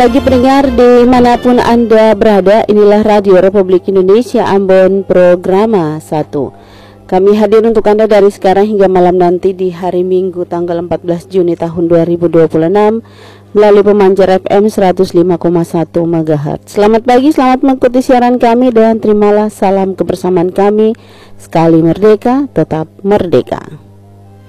Bagi pendengar dimanapun Anda berada, inilah Radio Republik Indonesia Ambon Programa 1. Kami hadir untuk Anda dari sekarang hingga malam nanti di hari Minggu tanggal 14 Juni tahun 2026 melalui pemancar FM 105,1 MHz. Selamat pagi, selamat mengikuti siaran kami dan terimalah salam kebersamaan kami. Sekali merdeka, tetap merdeka.